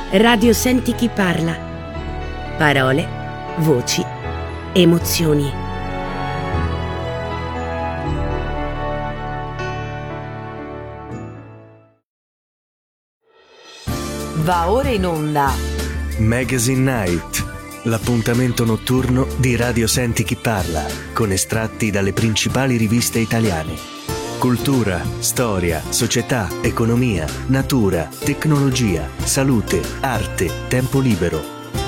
Radio Senti chi parla. Parole, voci, emozioni. Va ora in onda Magazine Night, l'appuntamento notturno di Radio Senti chi parla, con estratti dalle principali riviste italiane. Cultura, storia, società, economia, natura, tecnologia, salute, arte, tempo libero.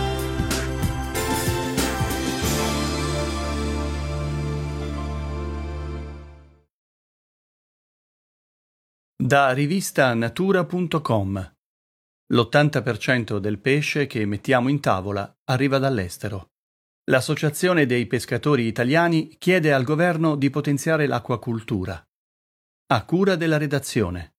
Da rivista natura.com. L'80% del pesce che mettiamo in tavola arriva dall'estero. L'Associazione dei pescatori italiani chiede al governo di potenziare l'acquacultura. A cura della redazione.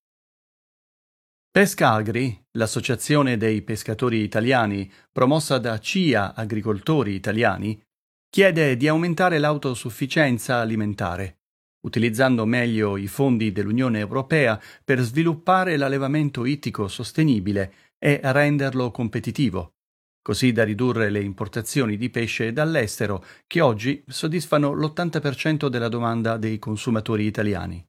Pescagri, l'associazione dei pescatori italiani, promossa da CIA Agricoltori Italiani, chiede di aumentare l'autosufficienza alimentare, utilizzando meglio i fondi dell'Unione Europea per sviluppare l'allevamento ittico sostenibile e renderlo competitivo, così da ridurre le importazioni di pesce dall'estero che oggi soddisfano l'80% della domanda dei consumatori italiani.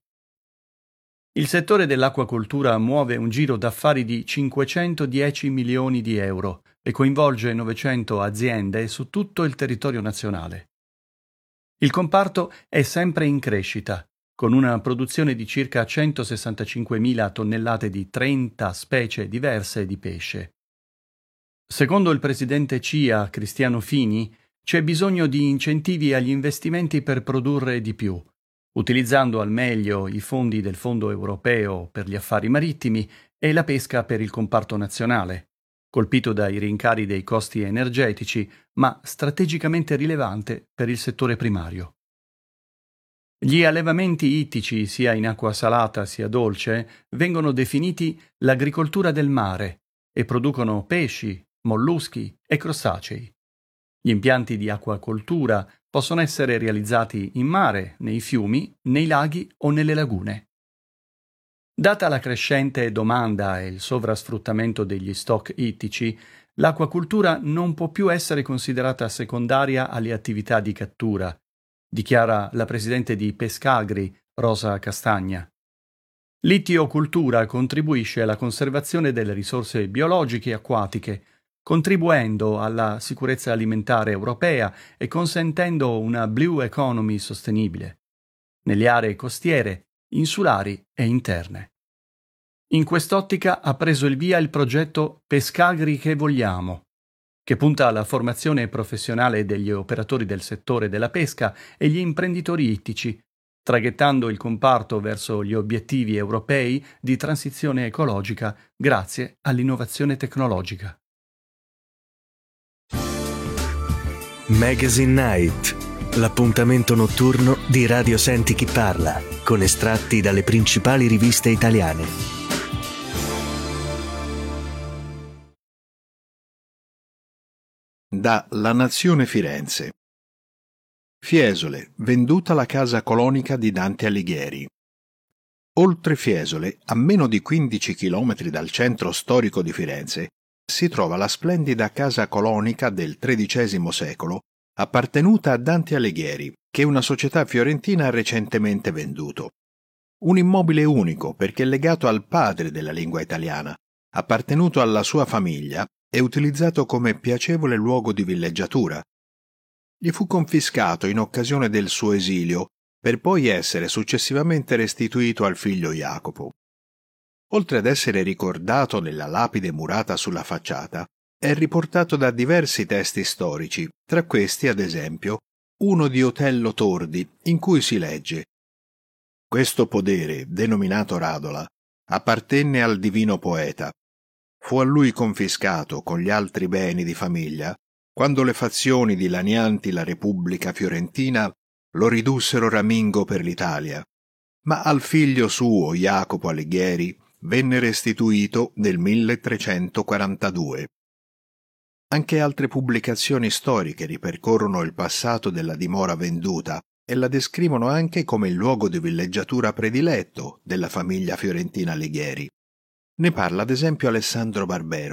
Il settore dell'acquacoltura muove un giro d'affari di 510 milioni di euro e coinvolge 900 aziende su tutto il territorio nazionale. Il comparto è sempre in crescita, con una produzione di circa 165.000 tonnellate di 30 specie diverse di pesce. Secondo il presidente CIA, Cristiano Fini, c'è bisogno di incentivi agli investimenti per produrre di più, utilizzando al meglio i fondi del Fondo Europeo per gli affari marittimi e la pesca per il comparto nazionale, colpito dai rincari dei costi energetici, ma strategicamente rilevante per il settore primario. Gli allevamenti ittici, sia in acqua salata sia dolce, vengono definiti l'agricoltura del mare e producono pesci, molluschi e crostacei. Gli impianti di acquacoltura possono essere realizzati in mare, nei fiumi, nei laghi o nelle lagune. Data la crescente domanda e il sovrasfruttamento degli stock ittici, l'acquacultura non può più essere considerata secondaria alle attività di cattura, dichiara la presidente di Pescagri, Rosa Castagna. L'ittiocultura contribuisce alla conservazione delle risorse biologiche e acquatiche, contribuendo alla sicurezza alimentare europea e consentendo una blue economy sostenibile nelle aree costiere, insulari e interne. In quest'ottica ha preso il via il progetto Pescagri che vogliamo, che punta alla formazione professionale degli operatori del settore della pesca e gli imprenditori ittici, traghettando il comparto verso gli obiettivi europei di transizione ecologica grazie all'innovazione tecnologica. Magazine Night, l'appuntamento notturno di Radio Senti chi parla, con estratti dalle principali riviste italiane. Da La Nazione Firenze. Fiesole, venduta la casa colonica di Dante Alighieri. Oltre Fiesole, a meno di 15 chilometri dal centro storico di Firenze, si trova la splendida casa colonica del XIII secolo, appartenuta a Dante Alighieri, che una società fiorentina ha recentemente venduto. Un immobile unico perché legato al padre della lingua italiana, appartenuto alla sua famiglia e utilizzato come piacevole luogo di villeggiatura. Gli fu confiscato in occasione del suo esilio, per poi essere successivamente restituito al figlio Jacopo. Oltre ad essere ricordato nella lapide murata sulla facciata, è riportato da diversi testi storici, tra questi, ad esempio, uno di Otello Tordi, in cui si legge: «Questo podere, denominato Radola, appartenne al divino poeta. Fu a lui confiscato con gli altri beni di famiglia, quando le fazioni dilanianti la Repubblica fiorentina lo ridussero ramingo per l'Italia, ma al figlio suo Jacopo Alighieri venne restituito nel 1342. Anche altre pubblicazioni storiche ripercorrono il passato della dimora venduta e la descrivono anche come il luogo di villeggiatura prediletto della famiglia fiorentina Alighieri. Ne parla ad esempio Alessandro Barbero,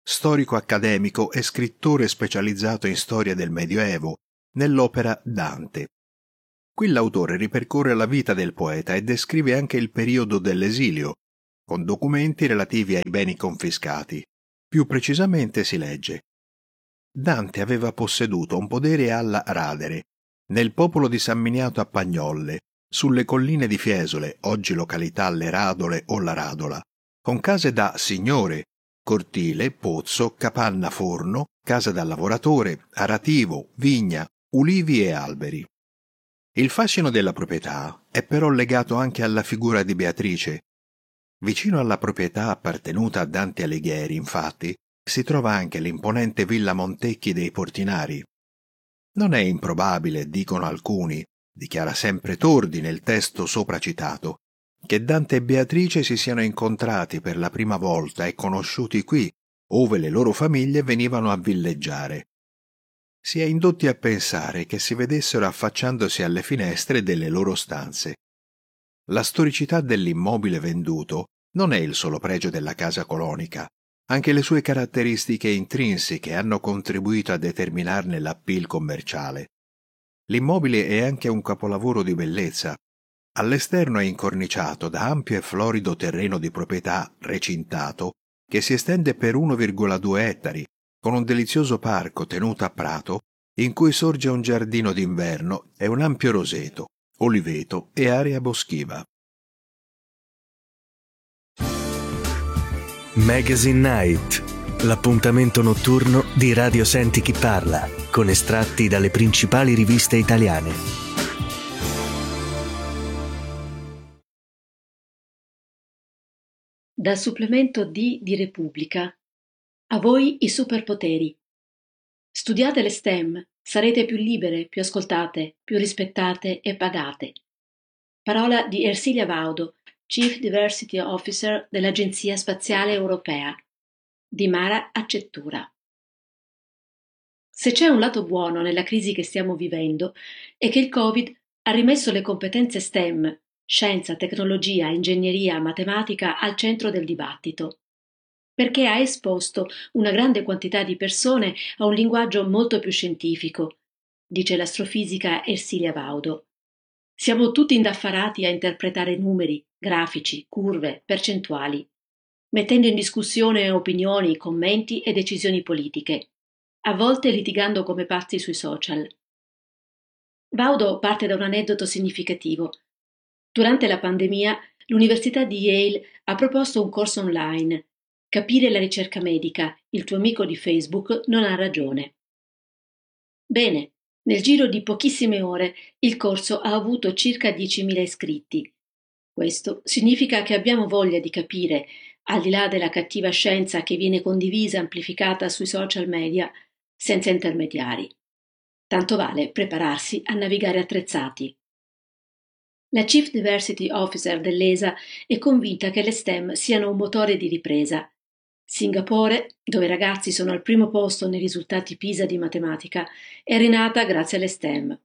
storico accademico e scrittore specializzato in storia del Medioevo, nell'opera Dante. Qui l'autore ripercorre la vita del poeta e descrive anche il periodo dell'esilio, con documenti relativi ai beni confiscati. Più precisamente si legge: Dante aveva posseduto un podere alla Radere, nel popolo di San Miniato a Pagnolle, sulle colline di Fiesole, oggi località Le Radole o La Radola, con case da signore, cortile, pozzo, capanna forno, casa da lavoratore, arativo, vigna, ulivi e alberi. Il fascino della proprietà è però legato anche alla figura di Beatrice. Vicino alla proprietà appartenuta a Dante Alighieri, infatti, si trova anche l'imponente Villa Montecchi dei Portinari. Non è improbabile, dicono alcuni, dichiara sempre Tordi nel testo sopra citato, che Dante e Beatrice si siano incontrati per la prima volta e conosciuti qui, ove le loro famiglie venivano a villeggiare. Si è indotti a pensare che si vedessero affacciandosi alle finestre delle loro stanze. La storicità dell'immobile venduto non è il solo pregio della casa colonica. Anche le sue caratteristiche intrinseche hanno contribuito a determinarne l'appeal commerciale. L'immobile è anche un capolavoro di bellezza. All'esterno è incorniciato da ampio e florido terreno di proprietà recintato che si estende per 1,2 ettari, con un delizioso parco tenuto a prato in cui sorge un giardino d'inverno e un ampio roseto, oliveto e area boschiva. Magazine Night, l'appuntamento notturno di Radio Senti Chi Parla, con estratti dalle principali riviste italiane. Dal supplemento D di Repubblica. A voi i superpoteri. Studiate le STEM, sarete più libere, più ascoltate, più rispettate e pagate. Parola di Ersilia Vaudo, Chief Diversity Officer dell'Agenzia Spaziale Europea. Di Mara Accettura. Se c'è un lato buono nella crisi che stiamo vivendo, è che il Covid ha rimesso le competenze STEM, scienza, tecnologia, ingegneria, matematica, al centro del dibattito, perché ha esposto una grande quantità di persone a un linguaggio molto più scientifico, dice l'astrofisica Ersilia Vaudo. Siamo tutti indaffarati a interpretare numeri, grafici, curve, percentuali, mettendo in discussione opinioni, commenti e decisioni politiche, a volte litigando come pazzi sui social. Vaudo parte da un aneddoto significativo. Durante la pandemia, l'Università di Yale ha proposto un corso online. Capire la ricerca medica, il tuo amico di Facebook non ha ragione. Bene, nel giro di pochissime ore il corso ha avuto circa 10.000 iscritti. Questo significa che abbiamo voglia di capire, al di là della cattiva scienza che viene condivisa e amplificata sui social media, senza intermediari. Tanto vale prepararsi a navigare attrezzati. La Chief Diversity Officer dell'ESA è convinta che le STEM siano un motore di ripresa. Singapore, dove i ragazzi sono al primo posto nei risultati PISA di matematica, è rinata grazie alle STEM.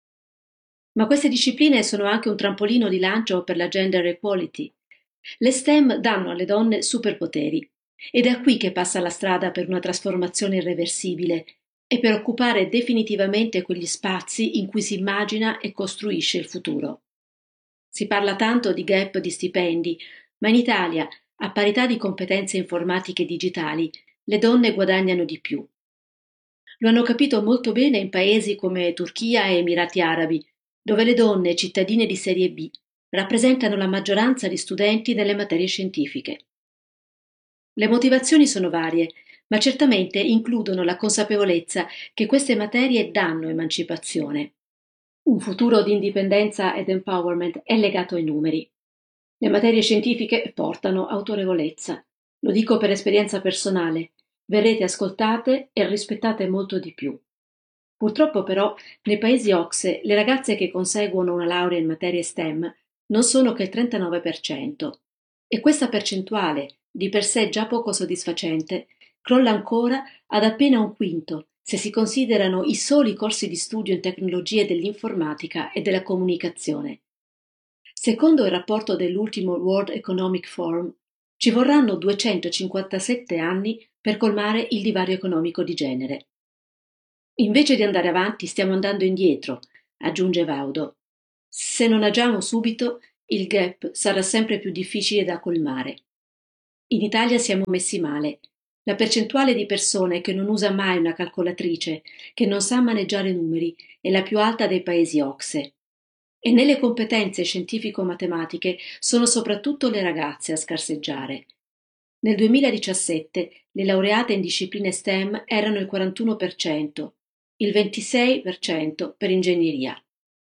Ma queste discipline sono anche un trampolino di lancio per la gender equality. Le STEM danno alle donne superpoteri ed è qui che passa la strada per una trasformazione irreversibile e per occupare definitivamente quegli spazi in cui si immagina e costruisce il futuro. Si parla tanto di gap di stipendi, ma in Italia, a parità di competenze informatiche e digitali, le donne guadagnano di più. Lo hanno capito molto bene in paesi come Turchia e Emirati Arabi, dove le donne cittadine di serie B rappresentano la maggioranza di studenti nelle materie scientifiche. Le motivazioni sono varie, ma certamente includono la consapevolezza che queste materie danno emancipazione. Un futuro di indipendenza ed empowerment è legato ai numeri. Le materie scientifiche portano autorevolezza. Lo dico per esperienza personale. Verrete ascoltate e rispettate molto di più. Purtroppo però, nei paesi OCSE, le ragazze che conseguono una laurea in materie STEM non sono che il 39%. E questa percentuale, di per sé già poco soddisfacente, crolla ancora ad appena un quinto, se si considerano i soli corsi di studio in tecnologie dell'informatica e della comunicazione. Secondo il rapporto dell'ultimo World Economic Forum, Ci vorranno 257 anni per colmare il divario economico di genere. Invece di andare avanti, stiamo andando indietro, aggiunge Vaudo. Se non agiamo subito, il gap sarà sempre più difficile da colmare. In Italia siamo messi male. La percentuale di persone che non usa mai una calcolatrice, che non sa maneggiare numeri, è la più alta dei paesi OCSE. E nelle competenze scientifico-matematiche sono soprattutto le ragazze a scarseggiare. Nel 2017 le laureate in discipline STEM erano il 41%, il 26% per ingegneria.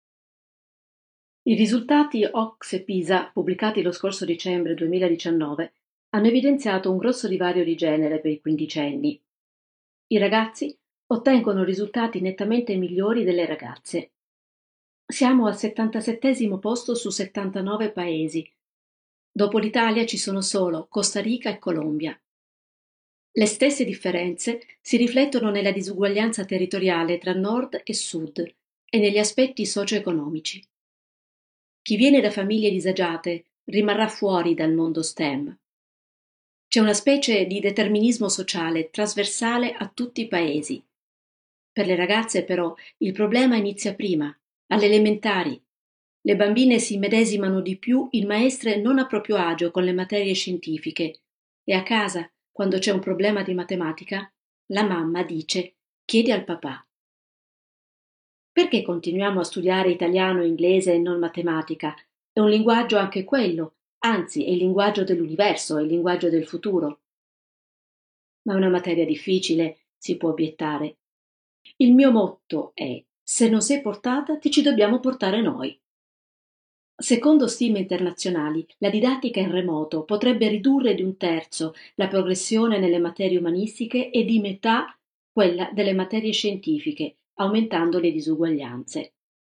I risultati OCSE PISA, pubblicati lo scorso dicembre 2019, hanno evidenziato un grosso divario di genere per i quindicenni. I ragazzi ottengono risultati nettamente migliori delle ragazze. Siamo al 77° posto su 79 paesi. Dopo l'Italia ci sono solo Costa Rica e Colombia. Le stesse differenze si riflettono nella disuguaglianza territoriale tra nord e sud e negli aspetti socio-economici. Chi viene da famiglie disagiate rimarrà fuori dal mondo STEM. C'è una specie di determinismo sociale trasversale a tutti i paesi. Per le ragazze, però, il problema inizia prima, alle elementari. Le bambine si immedesimano di più in maestre non a proprio agio con le materie scientifiche e a casa, quando c'è un problema di matematica, la mamma dice «chiedi al papà». Perché continuiamo a studiare italiano e inglese e non matematica? È un linguaggio anche quello, anzi è il linguaggio dell'universo, è il linguaggio del futuro. Ma è una materia difficile, si può obiettare. Il mio motto è «se non sei portata, ti ci dobbiamo portare noi». Secondo stime internazionali, la didattica in remoto potrebbe ridurre di 1/3 la progressione nelle materie umanistiche e di metà quella delle materie scientifiche, aumentando le disuguaglianze.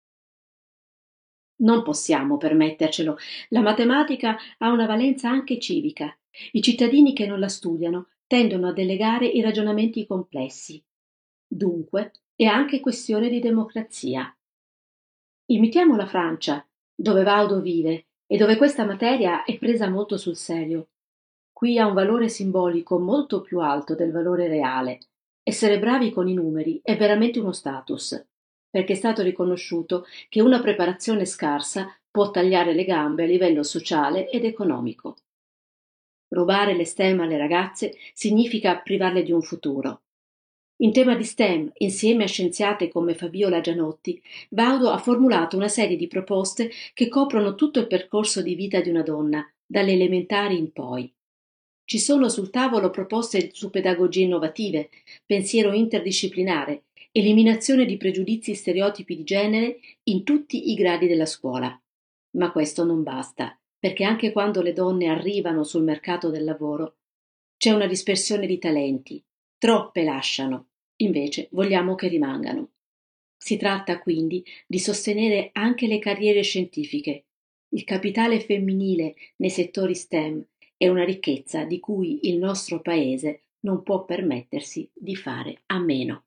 Non possiamo permettercelo. La matematica ha una valenza anche civica. I cittadini che non la studiano tendono a delegare i ragionamenti complessi. Dunque, è anche questione di democrazia. Imitiamo la Francia, dove Vaudo vive e dove questa materia è presa molto sul serio. Qui ha un valore simbolico molto più alto del valore reale. Essere bravi con i numeri è veramente uno status, perché è stato riconosciuto che una preparazione scarsa può tagliare le gambe a livello sociale ed economico. Rubare le STEM alle ragazze significa privarle di un futuro. In tema di STEM, insieme a scienziate come Fabiola Gianotti, Vaudo ha formulato una serie di proposte che coprono tutto il percorso di vita di una donna, dalle elementari in poi. Ci sono sul tavolo proposte su pedagogie innovative, pensiero interdisciplinare, eliminazione di pregiudizi e stereotipi di genere in tutti i gradi della scuola. Ma questo non basta, perché anche quando le donne arrivano sul mercato del lavoro c'è una dispersione di talenti. Troppe lasciano, invece vogliamo che rimangano. Si tratta quindi di sostenere anche le carriere scientifiche. Il capitale femminile nei settori STEM è una ricchezza di cui il nostro paese non può permettersi di fare a meno.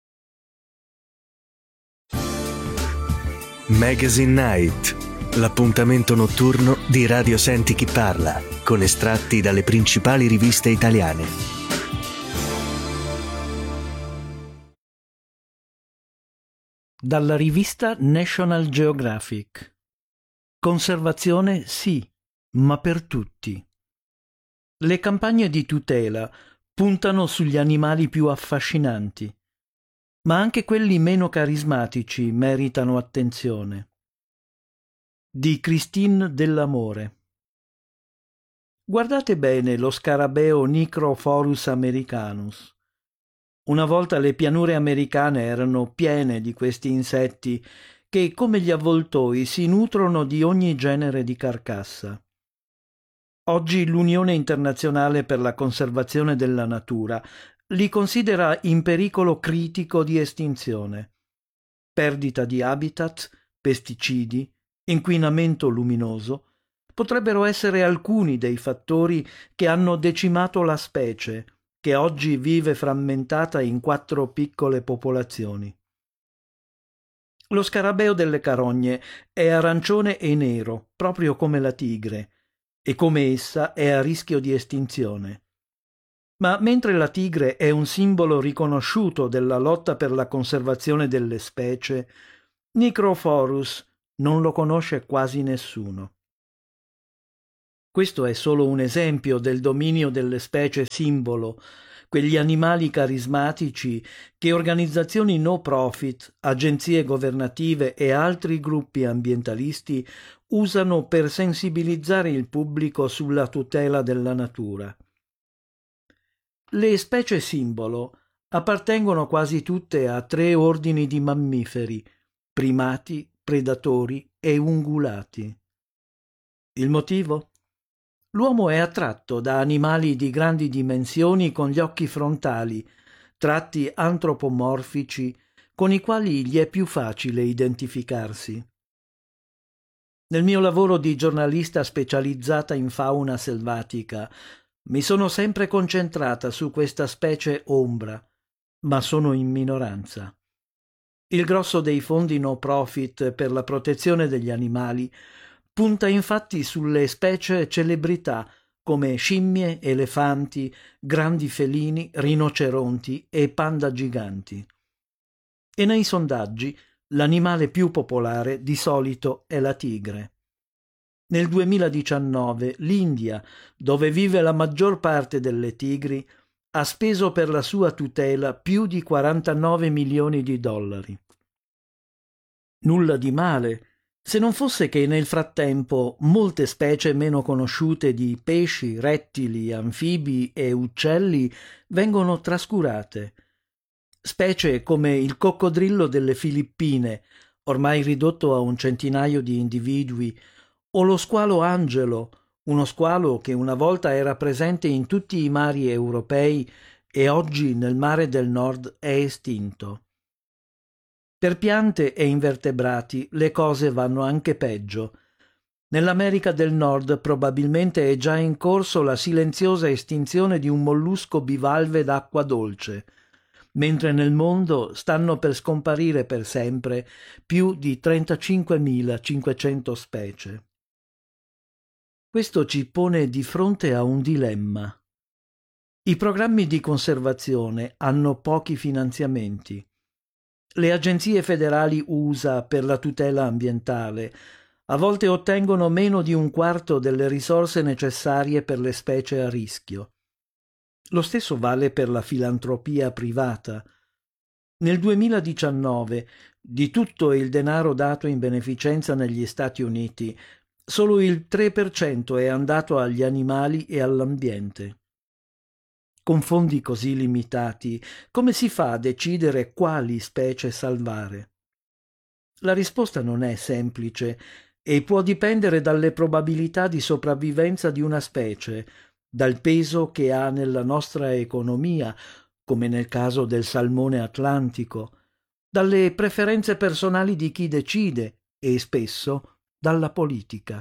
Magazine Night, l'appuntamento notturno di Radio Senti Chi Parla, con estratti dalle principali riviste italiane. Dalla rivista National Geographic. Conservazione sì, ma per tutti. Le campagne di tutela puntano sugli animali più affascinanti, ma anche quelli meno carismatici meritano attenzione. Di Christine Dell'Amore. Guardate bene lo scarabeo Nicrophorus americanus. Una volta le pianure americane erano piene di questi insetti che, come gli avvoltoi, si nutrono di ogni genere di carcassa. Oggi l'Unione Internazionale per la Conservazione della Natura li considera in pericolo critico di estinzione. Perdita di habitat, pesticidi, inquinamento luminoso potrebbero essere alcuni dei fattori che hanno decimato la specie, che oggi vive frammentata in 4 piccole popolazioni. Lo scarabeo delle carogne è arancione e nero, proprio come la tigre, e come essa è a rischio di estinzione. Ma mentre la tigre è un simbolo riconosciuto della lotta per la conservazione delle specie, Nicrophorus non lo conosce quasi nessuno. Questo è solo un esempio del dominio delle specie simbolo, quegli animali carismatici che organizzazioni no profit, agenzie governative e altri gruppi ambientalisti usano per sensibilizzare il pubblico sulla tutela della natura. Le specie simbolo appartengono quasi tutte a 3 ordini di mammiferi: primati, predatori e ungulati. Il motivo? L'uomo è attratto da animali di grandi dimensioni con gli occhi frontali, tratti antropomorfici, con i quali gli è più facile identificarsi. Nel mio lavoro di giornalista specializzata in fauna selvatica, mi sono sempre concentrata su questa specie ombra, ma sono in minoranza. Il grosso dei fondi no profit per la protezione degli animali punta infatti sulle specie celebrità come scimmie, elefanti, grandi felini, rinoceronti e panda giganti. E nei sondaggi l'animale più popolare di solito è la tigre. Nel 2019 l'India, dove vive la maggior parte delle tigri, ha speso per la sua tutela più di 49 milioni di dollari. Nulla di male, se non fosse che nel frattempo molte specie meno conosciute di pesci, rettili, anfibi e uccelli vengono trascurate. Specie come il coccodrillo delle Filippine, ormai ridotto a un centinaio di individui, o lo squalo angelo, uno squalo che una volta era presente in tutti i mari europei e oggi nel mare del nord è estinto. Per piante e invertebrati le cose vanno anche peggio. Nell'America del Nord probabilmente è già in corso la silenziosa estinzione di un mollusco bivalve d'acqua dolce, mentre nel mondo stanno per scomparire per sempre più di 35.500 specie. Questo ci pone di fronte a un dilemma. I programmi di conservazione hanno pochi finanziamenti. Le agenzie federali USA per la tutela ambientale a volte ottengono meno di 1/4 delle risorse necessarie per le specie a rischio. Lo stesso vale per la filantropia privata. Nel 2019, di tutto il denaro dato in beneficenza negli Stati Uniti, solo il 3% è andato agli animali e all'ambiente. Con fondi così limitati, come si fa a decidere quali specie salvare? La risposta non è semplice e può dipendere dalle probabilità di sopravvivenza di una specie, dal peso che ha nella nostra economia, come nel caso del salmone atlantico, dalle preferenze personali di chi decide e spesso dalla politica.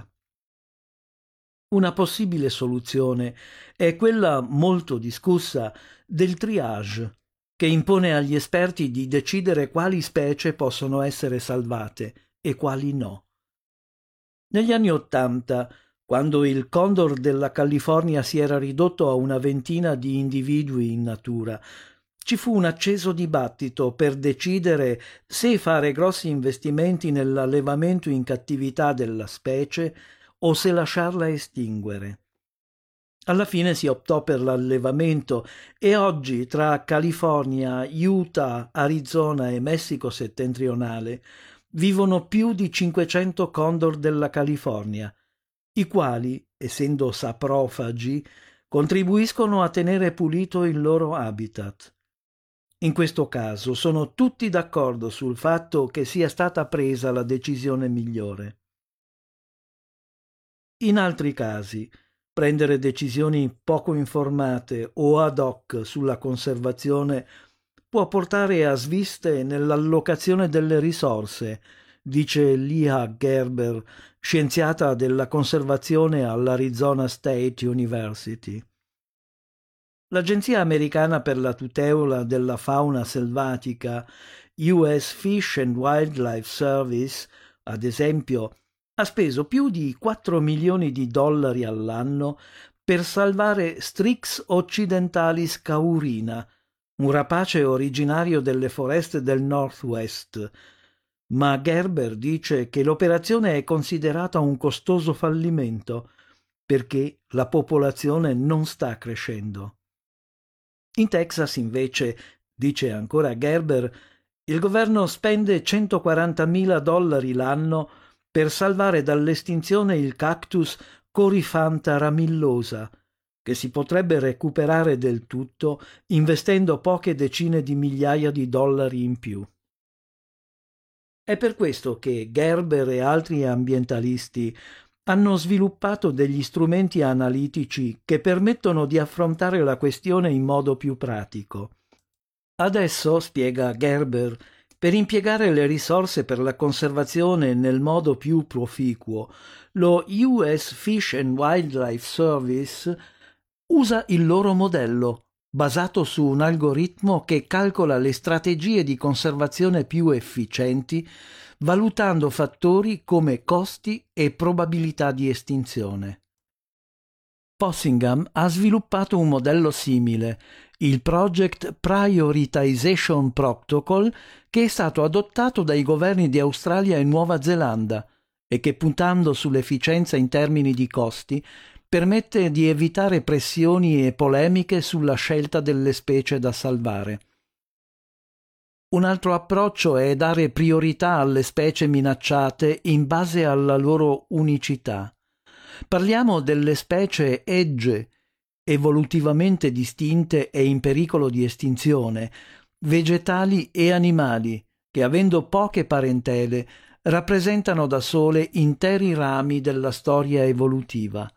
Una possibile soluzione è quella molto discussa del triage, che impone agli esperti di decidere quali specie possono essere salvate e quali no. Negli anni '80, quando il condor della California si era ridotto a una ventina di individui in natura, ci fu un acceso dibattito per decidere se fare grossi investimenti nell'allevamento in cattività della specie o se lasciarla estinguere. Alla fine si optò per l'allevamento e oggi tra California, Utah, Arizona e Messico settentrionale vivono più di 500 condor della California, i quali, essendo saprofagi, contribuiscono a tenere pulito il loro habitat. In questo caso sono tutti d'accordo sul fatto che sia stata presa la decisione migliore. In altri casi, prendere decisioni poco informate o ad hoc sulla conservazione può portare a sviste nell'allocazione delle risorse, dice Leah Gerber, scienziata della conservazione all'Arizona State University. L'Agenzia americana per la tutela della fauna selvatica, US Fish and Wildlife Service, ad esempio, ha speso più di 4 milioni di dollari all'anno per salvare Strix occidentalis caurina, un rapace originario delle foreste del Northwest. Ma Gerber dice che l'operazione è considerata un costoso fallimento perché la popolazione non sta crescendo. In Texas, invece, dice ancora Gerber, il governo spende $140.000 l'anno per salvare dall'estinzione il cactus Coryphantha ramillosa, che si potrebbe recuperare del tutto investendo poche decine di migliaia di dollari in più. È per questo che Gerber e altri ambientalisti hanno sviluppato degli strumenti analitici che permettono di affrontare la questione in modo più pratico. Adesso, spiega Gerber, per impiegare le risorse per la conservazione nel modo più proficuo, lo US Fish and Wildlife Service usa il loro modello, basato su un algoritmo che calcola le strategie di conservazione più efficienti, valutando fattori come costi e probabilità di estinzione. Possingham ha sviluppato un modello simile, il Project Prioritization Protocol, che è stato adottato dai governi di Australia e Nuova Zelanda e che, puntando sull'efficienza in termini di costi, permette di evitare pressioni e polemiche sulla scelta delle specie da salvare. Un altro approccio è dare priorità alle specie minacciate in base alla loro unicità. Parliamo delle specie edge, evolutivamente distinte e in pericolo di estinzione, vegetali e animali, che avendo poche parentele rappresentano da sole interi rami della storia evolutiva.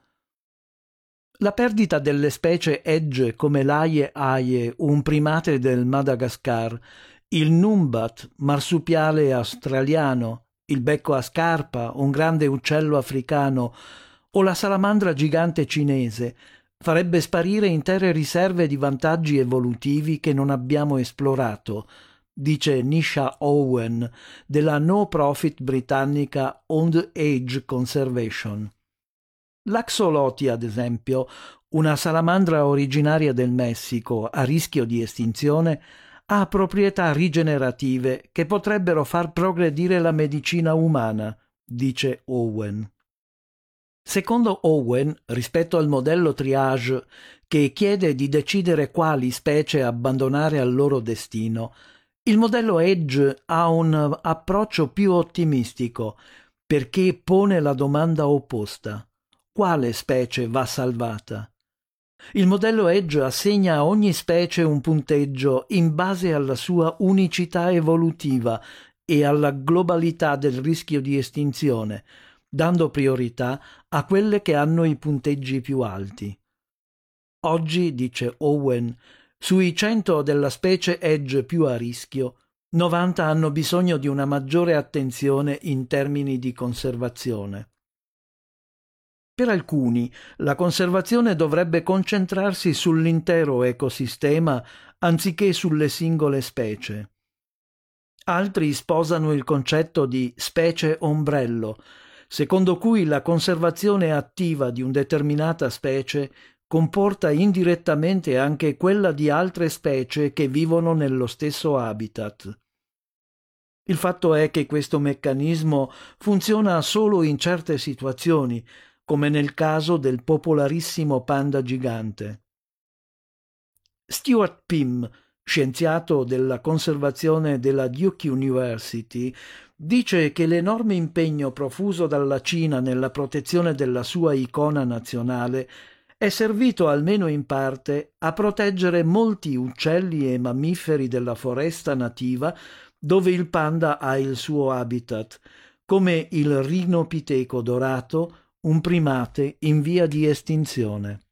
La perdita delle specie edge come l'aie aie, un primate del Madagascar, il numbat, marsupiale australiano, il becco a scarpa, un grande uccello africano, o la salamandra gigante cinese, farebbe sparire intere riserve di vantaggi evolutivi che non abbiamo esplorato, dice Nisha Owen della no-profit britannica On Age Conservation. L'axoloti, ad esempio, una salamandra originaria del Messico a rischio di estinzione, ha proprietà rigenerative che potrebbero far progredire la medicina umana, dice Owen. Secondo Owen, rispetto al modello triage, che chiede di decidere quali specie abbandonare al loro destino, il modello Edge ha un approccio più ottimistico, perché pone la domanda opposta. Quale specie va salvata? Il modello Edge assegna a ogni specie un punteggio in base alla sua unicità evolutiva e alla globalità del rischio di estinzione, dando priorità a quelle che hanno i punteggi più alti. Oggi, dice Owen, sui 100 della specie Edge più a rischio, 90 hanno bisogno di una maggiore attenzione in termini di conservazione. Per alcuni, la conservazione dovrebbe concentrarsi sull'intero ecosistema anziché sulle singole specie. Altri sposano il concetto di specie ombrello, secondo cui la conservazione attiva di una determinata specie comporta indirettamente anche quella di altre specie che vivono nello stesso habitat. Il fatto è che questo meccanismo funziona solo in certe situazioni, come nel caso del popolarissimo panda gigante. Stuart Pym, scienziato della conservazione della Duke University, dice che l'enorme impegno profuso dalla Cina nella protezione della sua icona nazionale è servito almeno in parte a proteggere molti uccelli e mammiferi della foresta nativa dove il panda ha il suo habitat, come il rinopiteco dorato, un primate in via di estinzione.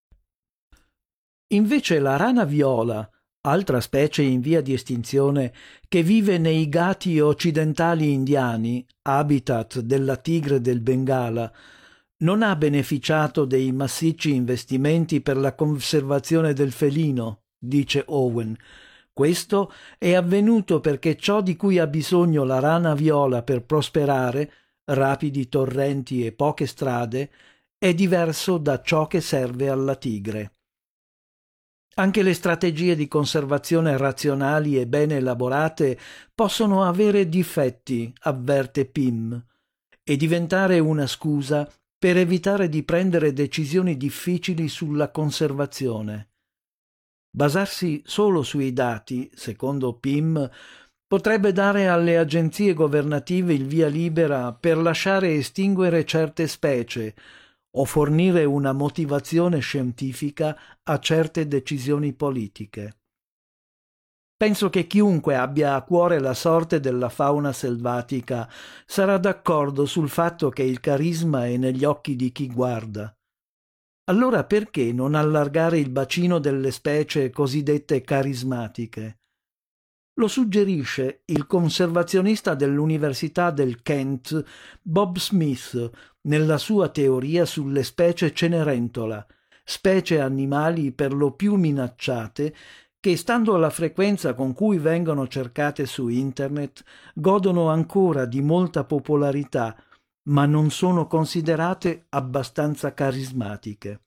Invece la rana viola, altra specie in via di estinzione che vive nei Ghati occidentali indiani, habitat della tigre del Bengala, non ha beneficiato dei massicci investimenti per la conservazione del felino, dice Owen. Questo è avvenuto perché ciò di cui ha bisogno la rana viola per prosperare rapidi torrenti e poche strade, è diverso da ciò che serve alla tigre. Anche le strategie di conservazione razionali e ben elaborate possono avere difetti, avverte Pym, e diventare una scusa per evitare di prendere decisioni difficili sulla conservazione. Basarsi solo sui dati, secondo Pym, potrebbe dare alle agenzie governative il via libera per lasciare estinguere certe specie o fornire una motivazione scientifica a certe decisioni politiche. Penso che chiunque abbia a cuore la sorte della fauna selvatica sarà d'accordo sul fatto che il carisma è negli occhi di chi guarda. Allora perché non allargare il bacino delle specie cosiddette carismatiche? Lo suggerisce il conservazionista dell'Università del Kent Bob Smith nella sua teoria sulle specie Cenerentola, specie animali per lo più minacciate che, stando alla frequenza con cui vengono cercate su internet, godono ancora di molta popolarità, ma non sono considerate abbastanza carismatiche.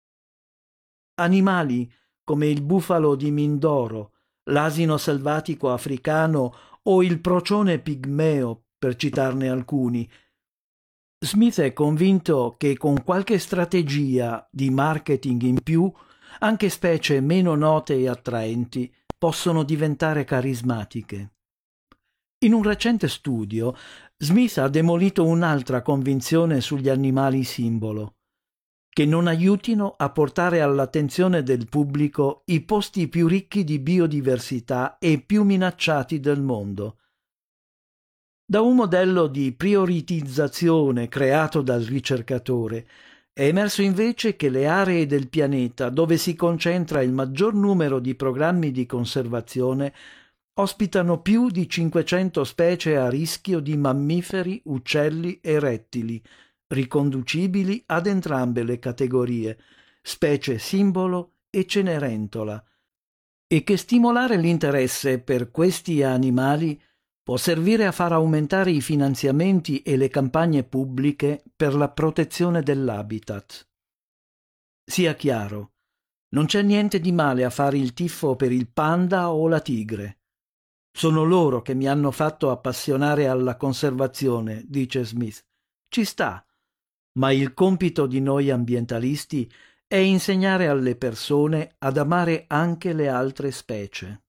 Animali come il bufalo di Mindoro, l'asino selvatico africano o il procione pigmeo, per citarne alcuni. Smith è convinto che con qualche strategia di marketing in più, anche specie meno note e attraenti possono diventare carismatiche. In un recente studio, Smith ha demolito un'altra convinzione sugli animali simbolo: che non aiutino a portare all'attenzione del pubblico i posti più ricchi di biodiversità e più minacciati del mondo. Da un modello di prioritizzazione creato dal ricercatore è emerso invece che le aree del pianeta dove si concentra il maggior numero di programmi di conservazione ospitano più di 500 specie a rischio di mammiferi, uccelli e rettili, riconducibili ad entrambe le categorie, specie simbolo e Cenerentola, e che stimolare l'interesse per questi animali può servire a far aumentare i finanziamenti e le campagne pubbliche per la protezione dell'habitat. Sia chiaro, non c'è niente di male a fare il tifo per il panda o la tigre. Sono loro che mi hanno fatto appassionare alla conservazione, dice Smith. Ci sta, ma il compito di noi ambientalisti è insegnare alle persone ad amare anche le altre specie.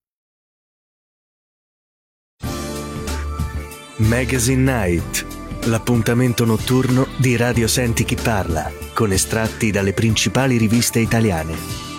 Magazine Night, l'appuntamento notturno di Radio Senti Chi Parla, con estratti dalle principali riviste italiane.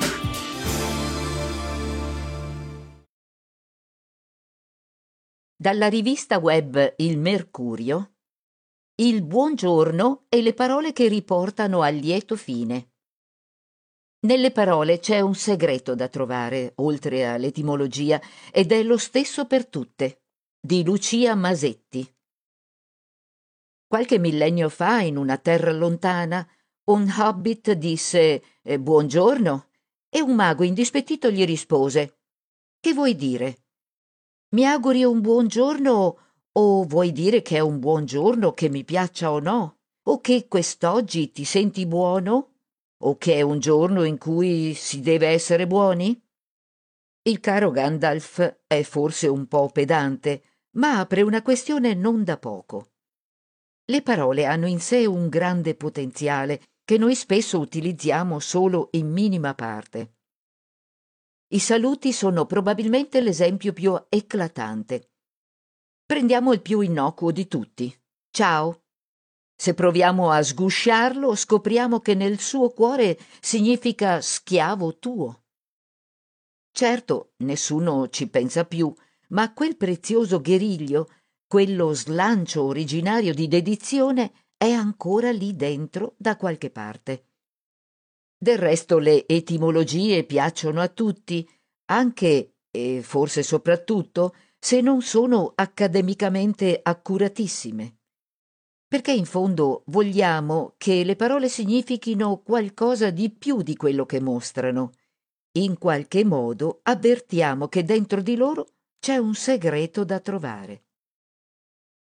Dalla rivista web Il Mercurio, il buongiorno e le parole che riportano al lieto fine. Nelle parole c'è un segreto da trovare, oltre all'etimologia, ed è lo stesso per tutte, di Lucia Masetti. Qualche millennio fa, in una terra lontana, un hobbit disse «Buongiorno» e un mago indispettito gli rispose «Che vuoi dire? Mi auguri un buon giorno o vuoi dire che è un buon giorno che mi piaccia o no? O che quest'oggi ti senti buono? O che è un giorno in cui si deve essere buoni?» Il caro Gandalf è forse un po' pedante, ma apre una questione non da poco. Le parole hanno in sé un grande potenziale che noi spesso utilizziamo solo in minima parte. I saluti sono probabilmente l'esempio più eclatante. Prendiamo il più innocuo di tutti. Ciao. Se proviamo a sgusciarlo, scopriamo che nel suo cuore significa schiavo tuo. Certo, nessuno ci pensa più, ma quel prezioso guerriglio, quello slancio originario di dedizione, è ancora lì dentro da qualche parte. Del resto le etimologie piacciono a tutti, anche, e forse soprattutto, se non sono accademicamente accuratissime. Perché in fondo vogliamo che le parole significhino qualcosa di più di quello che mostrano. In qualche modo avvertiamo che dentro di loro c'è un segreto da trovare.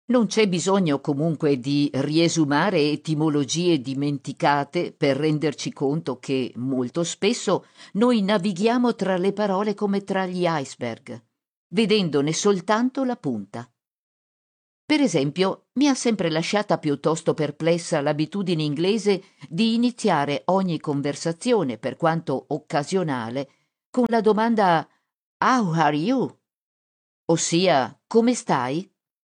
Non c'è bisogno comunque di riesumare etimologie dimenticate per renderci conto che molto spesso noi navighiamo tra le parole come tra gli iceberg, vedendone soltanto la punta. Per esempio, mi ha sempre lasciata piuttosto perplessa l'abitudine inglese di iniziare ogni conversazione, per quanto occasionale, con la domanda "How are you?", ossia "come stai?".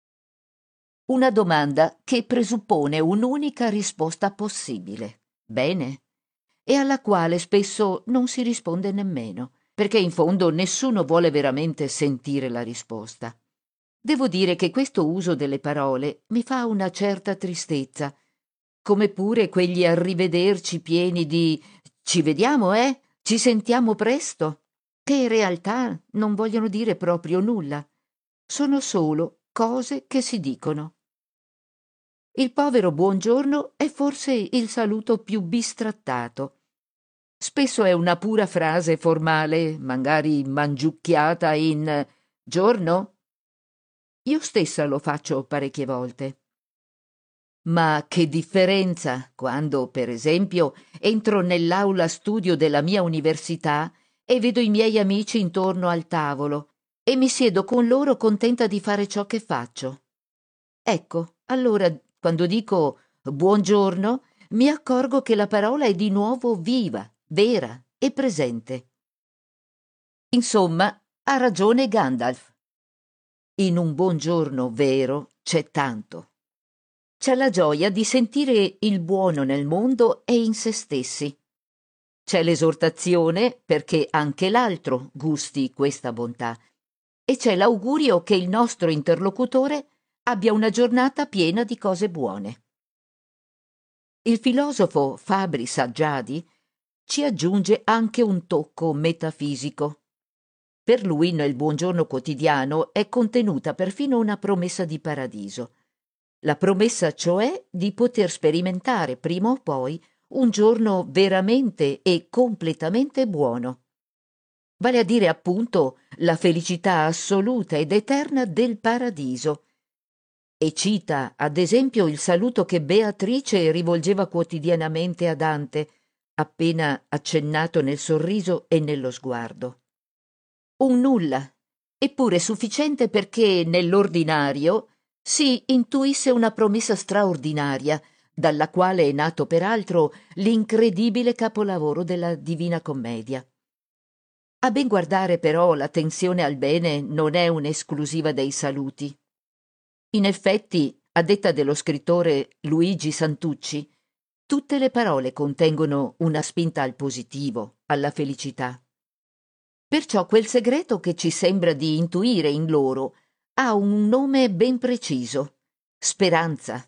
Una domanda che presuppone un'unica risposta possibile, bene, e alla quale spesso non si risponde nemmeno, perché in fondo nessuno vuole veramente sentire la risposta. Devo dire che questo uso delle parole mi fa una certa tristezza, come pure quegli arrivederci pieni di "ci vediamo, ci sentiamo presto", che in realtà non vogliono dire proprio nulla, sono solo cose che si dicono. Il povero buongiorno è forse il saluto più bistrattato. Spesso è una pura frase formale, magari mangiucchiata in "giorno?". Io stessa lo faccio parecchie volte. Ma che differenza quando, per esempio, entro nell'aula studio della mia università e vedo i miei amici intorno al tavolo e mi siedo con loro contenta di fare ciò che faccio. Ecco, allora, quando dico buongiorno, mi accorgo che la parola è di nuovo viva, vera e presente. Insomma, ha ragione Gandalf. In un buongiorno vero c'è tanto. C'è la gioia di sentire il buono nel mondo e in se stessi. C'è l'esortazione perché anche l'altro gusti questa bontà. E c'è l'augurio che il nostro interlocutore abbia una giornata piena di cose buone. Il filosofo Fabri Saggiadi ci aggiunge anche un tocco metafisico. Per lui nel buongiorno quotidiano è contenuta perfino una promessa di paradiso. La promessa cioè di poter sperimentare prima o poi un giorno veramente e completamente buono. Vale a dire appunto la felicità assoluta ed eterna del paradiso. E cita ad esempio il saluto che Beatrice rivolgeva quotidianamente a Dante, appena accennato nel sorriso e nello sguardo. Un nulla, eppure sufficiente perché nell'ordinario si intuisse una promessa straordinaria, dalla quale è nato peraltro l'incredibile capolavoro della Divina Commedia. A ben guardare però la tensione al bene non è un'esclusiva dei saluti. In effetti, a detta dello scrittore Luigi Santucci, tutte le parole contengono una spinta al positivo, alla felicità. Perciò quel segreto che ci sembra di intuire in loro ha un nome ben preciso: speranza.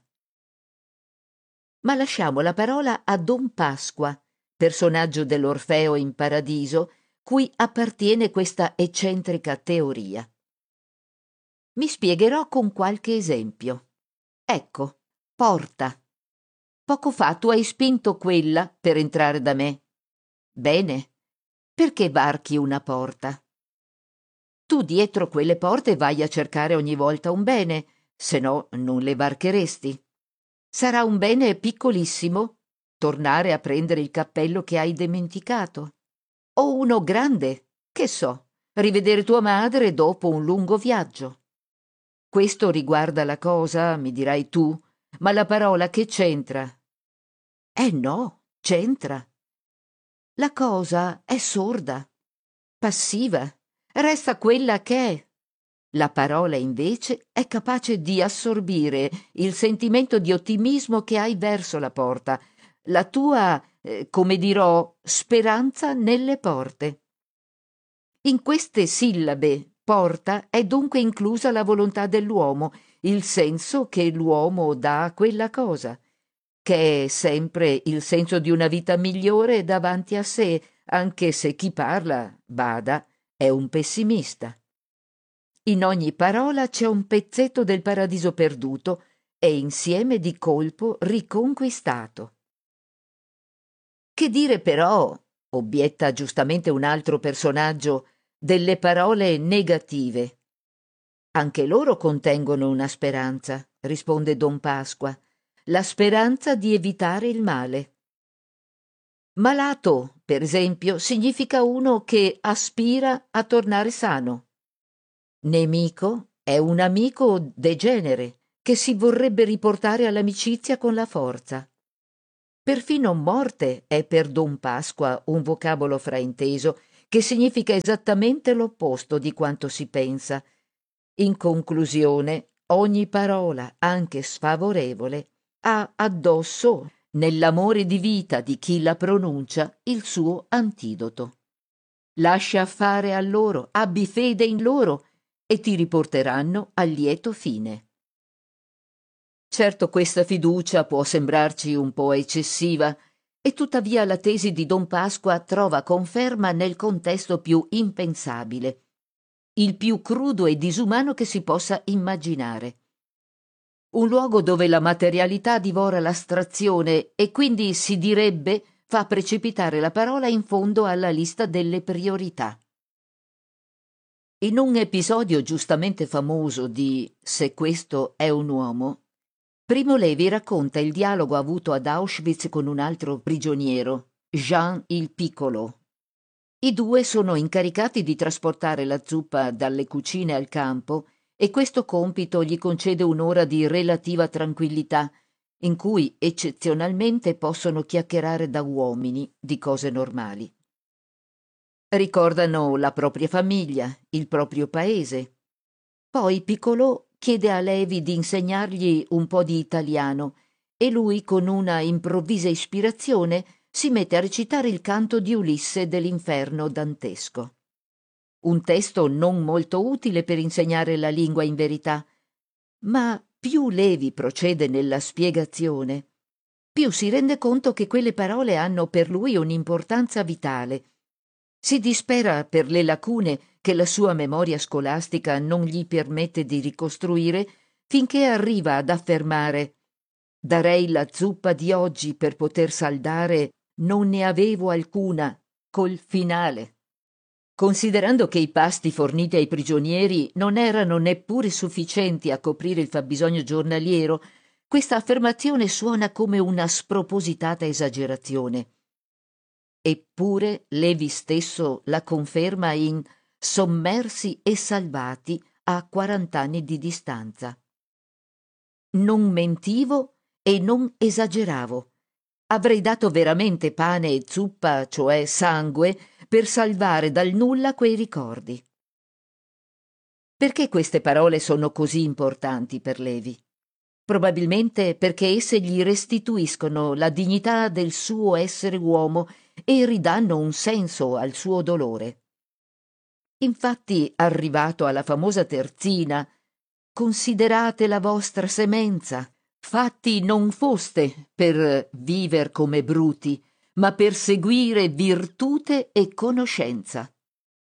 Ma lasciamo la parola a Don Pasqua, personaggio dell'Orfeo in Paradiso, cui appartiene questa eccentrica teoria. Mi spiegherò con qualche esempio. Ecco, porta. Poco fa tu hai spinto quella per entrare da me. Bene, perché varchi una porta? Tu dietro quelle porte vai a cercare ogni volta un bene, se no non le varcheresti. Sarà un bene piccolissimo, tornare a prendere il cappello che hai dimenticato. O uno grande, che so, rivedere tua madre dopo un lungo viaggio. Questo riguarda la cosa, mi dirai tu, ma la parola che c'entra? No, c'entra. La cosa è sorda, passiva, resta quella che è. La parola invece è capace di assorbire il sentimento di ottimismo che hai verso la porta, la tua, come dirò, speranza nelle porte. In queste sillabe porta è dunque inclusa la volontà dell'uomo, il senso che l'uomo dà a quella cosa, che è sempre il senso di una vita migliore davanti a sé, anche se chi parla, bada, è un pessimista. In ogni parola c'è un pezzetto del paradiso perduto e insieme di colpo riconquistato. Che dire però, obietta giustamente un altro personaggio, delle parole negative? Anche loro contengono una speranza, risponde Don Pasqua, la speranza di evitare il male. Malato, per esempio, significa uno che aspira a tornare sano. Nemico è un amico degenere che si vorrebbe riportare all'amicizia con la forza. Perfino morte è per Don Pasqua un vocabolo frainteso che significa esattamente l'opposto di quanto si pensa. In conclusione, ogni parola, anche sfavorevole, ha addosso, nell'amore di vita di chi la pronuncia, il suo antidoto. Lascia fare a loro, abbi fede in loro e ti riporteranno al lieto fine. Certo, questa fiducia può sembrarci un po' eccessiva, e tuttavia la tesi di Don Pasqua trova conferma nel contesto più impensabile, il più crudo e disumano che si possa immaginare. Un luogo dove la materialità divora l'astrazione e quindi si direbbe fa precipitare la parola in fondo alla lista delle priorità. In un episodio giustamente famoso di Se questo è un uomo, Primo Levi racconta il dialogo avuto ad Auschwitz con un altro prigioniero, Jean il Piccolo. I due sono incaricati di trasportare la zuppa dalle cucine al campo e questo compito gli concede un'ora di relativa tranquillità, in cui eccezionalmente possono chiacchierare da uomini di cose normali. Ricordano la propria famiglia, il proprio paese. Poi Piccolò chiede a Levi di insegnargli un po' di italiano e lui, con una improvvisa ispirazione, si mette a recitare il canto di Ulisse dell'Inferno dantesco. Un testo non molto utile per insegnare la lingua in verità, ma più Levi procede nella spiegazione, più si rende conto che quelle parole hanno per lui un'importanza vitale. Si dispera per le lacune che la sua memoria scolastica non gli permette di ricostruire finché arriva ad affermare: «Darei la zuppa di oggi per poter saldare, non ne avevo alcuna, col finale». Considerando che i pasti forniti ai prigionieri non erano neppure sufficienti a coprire il fabbisogno giornaliero, questa affermazione suona come una spropositata esagerazione. Eppure Levi stesso la conferma in Sommersi e salvati a 40 anni di distanza. Non mentivo e non esageravo. Avrei dato veramente pane e zuppa, cioè sangue, per salvare dal nulla quei ricordi. Perché queste parole sono così importanti per Levi? Probabilmente perché esse gli restituiscono la dignità del suo essere uomo e ridanno un senso al suo dolore. Infatti, arrivato alla famosa terzina, «Considerate la vostra semenza, fatti non foste per viver come bruti, ma per seguire virtute e conoscenza».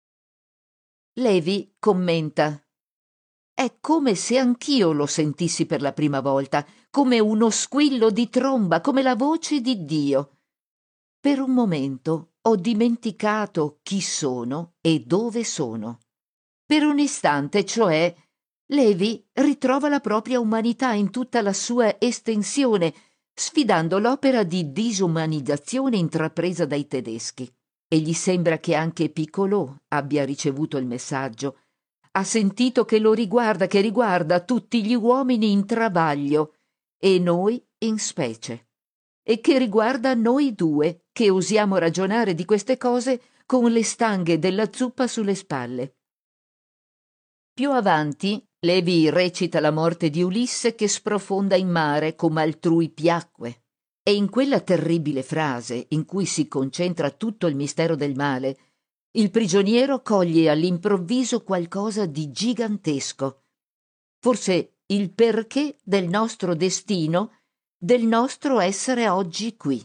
Levi commenta: «È come se anch'io lo sentissi per la prima volta, come uno squillo di tromba, come la voce di Dio. Per un momento ho dimenticato chi sono e dove sono. Per un istante, cioè, Levi ritrova la propria umanità in tutta la sua estensione, sfidando l'opera di disumanizzazione intrapresa dai tedeschi. E gli sembra che anche Piccolò abbia ricevuto il messaggio. Ha sentito che lo riguarda, che riguarda tutti gli uomini in travaglio, e noi in specie, e che riguarda noi due, che osiamo ragionare di queste cose con le stanghe della zuppa sulle spalle. Più avanti, Levi recita la morte di Ulisse che sprofonda in mare come altrui piacque, e in quella terribile frase in cui si concentra tutto il mistero del male, il prigioniero coglie all'improvviso qualcosa di gigantesco, forse il perché del nostro destino, del nostro essere oggi qui.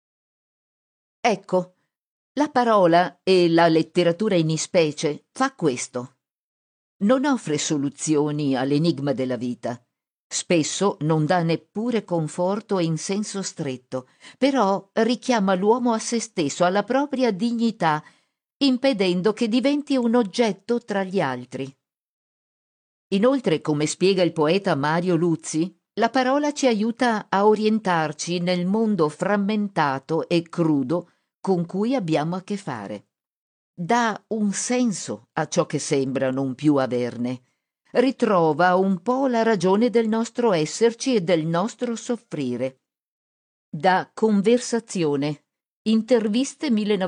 Ecco, la parola e la letteratura in ispecie fa questo. Non offre soluzioni all'enigma della vita. Spesso non dà neppure conforto in senso stretto, però richiama l'uomo a se stesso, alla propria dignità, impedendo che diventi un oggetto tra gli altri. Inoltre, come spiega il poeta Mario Luzzi, la parola ci aiuta a orientarci nel mondo frammentato e crudo con cui abbiamo a che fare. Dà un senso a ciò che sembra non più averne. Ritrova un po' la ragione del nostro esserci e del nostro soffrire. Da Conversazione, interviste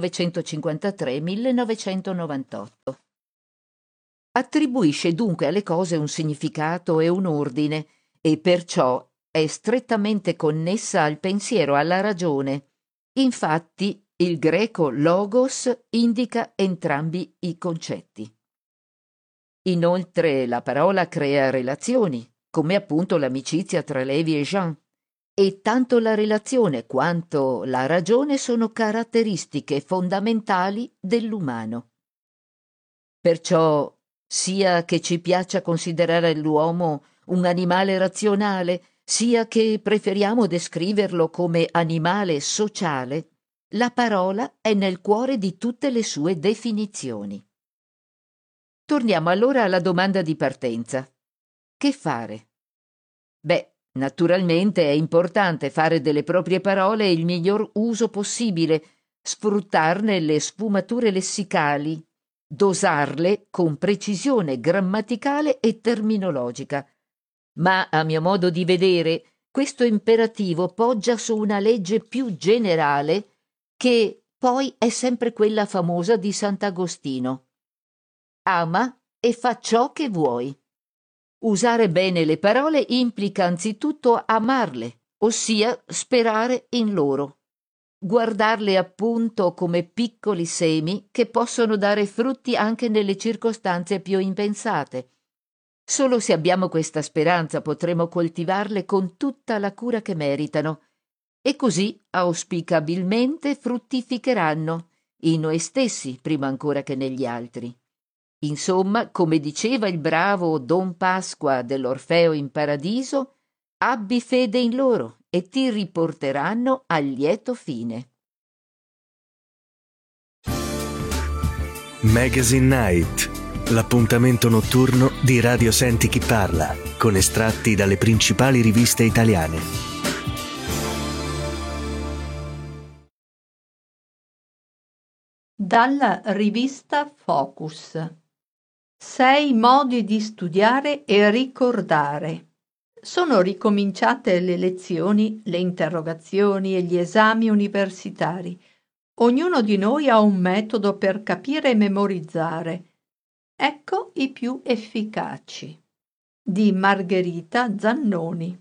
1953-1998. Attribuisce dunque alle cose un significato e un ordine, e perciò è strettamente connessa al pensiero, alla ragione. Infatti, il greco logos indica entrambi i concetti. Inoltre, la parola crea relazioni, come appunto l'amicizia tra Levi e Jean, e tanto la relazione quanto la ragione sono caratteristiche fondamentali dell'umano. Perciò, sia che ci piaccia considerare l'uomo un animale razionale, sia che preferiamo descriverlo come animale sociale, la parola è nel cuore di tutte le sue definizioni. Torniamo allora alla domanda di partenza. Che fare? Beh, naturalmente è importante fare delle proprie parole il miglior uso possibile, sfruttarne le sfumature lessicali, dosarle con precisione grammaticale e terminologica. Ma, a mio modo di vedere, questo imperativo poggia su una legge più generale che poi è sempre quella famosa di Sant'Agostino. Ama e fa ciò che vuoi. Usare bene le parole implica anzitutto amarle, ossia sperare in loro. Guardarle appunto come piccoli semi che possono dare frutti anche nelle circostanze più impensate. Solo se abbiamo questa speranza potremo coltivarle con tutta la cura che meritano, e così auspicabilmente fruttificheranno in noi stessi prima ancora che negli altri. Insomma, come diceva il bravo Don Pasqua dell'Orfeo in Paradiso, abbi fede in loro e ti riporteranno al lieto fine. Magazine Night, l'appuntamento notturno di Radio Senti Chi Parla, con estratti dalle principali riviste italiane. Dalla rivista Focus. 6 modi di studiare e ricordare. Sono ricominciate le lezioni, le interrogazioni e gli esami universitari. Ognuno di noi ha un metodo per capire e memorizzare. Ecco i più efficaci. Di Margherita Zannoni.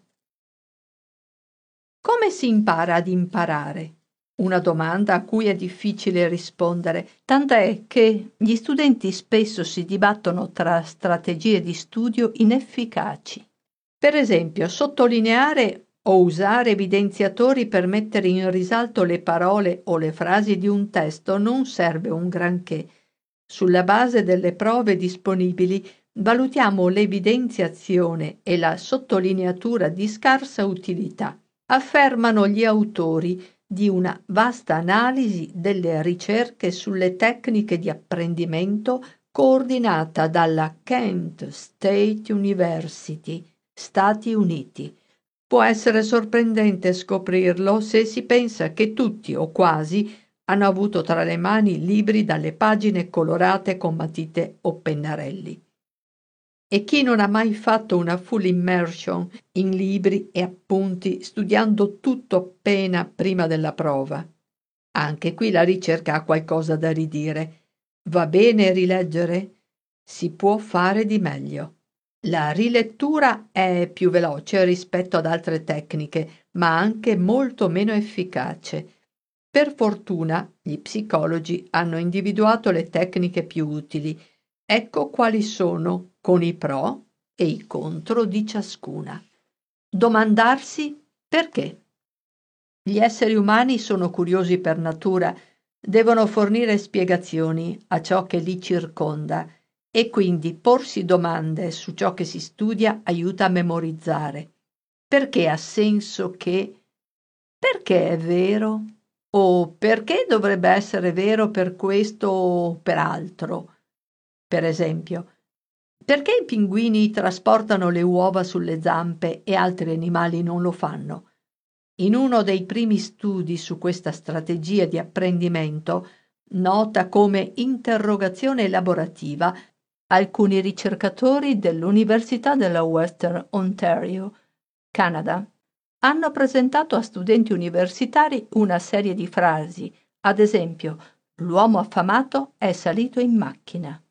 Come si impara ad imparare? Una domanda a cui è difficile rispondere, tant'è che gli studenti spesso si dibattono tra strategie di studio inefficaci. Per esempio, sottolineare o usare evidenziatori per mettere in risalto le parole o le frasi di un testo non serve un granché. Sulla base delle prove disponibili valutiamo l'evidenziazione e la sottolineatura di scarsa utilità. Affermano gli autori di una vasta analisi delle ricerche sulle tecniche di apprendimento coordinata dalla Kent State University, Stati Uniti. Può essere sorprendente scoprirlo se si pensa che tutti o quasi hanno avuto tra le mani libri dalle pagine colorate con matite o pennarelli. E chi non ha mai fatto una full immersion in libri e appunti studiando tutto appena prima della prova? Anche qui la ricerca ha qualcosa da ridire. Va bene rileggere? Si può fare di meglio. La rilettura è più veloce rispetto ad altre tecniche, ma anche molto meno efficace. Per fortuna, gli psicologi hanno individuato le tecniche più utili. Ecco quali sono, con i pro e i contro di ciascuna. Domandarsi perché. Gli esseri umani sono curiosi per natura, devono fornire spiegazioni a ciò che li circonda e quindi porsi domande su ciò che si studia aiuta a memorizzare. Perché ha senso che? Perché è vero? O perché dovrebbe essere vero per questo o per altro? Per esempio, Perché i pinguini trasportano le uova sulle zampe e altri animali non lo fanno? In uno dei primi studi su questa strategia di apprendimento, nota come interrogazione elaborativa, alcuni ricercatori dell'Università della Western Ontario, Canada, hanno presentato a studenti universitari una serie di frasi, ad esempio: l'uomo affamato è salito in macchina.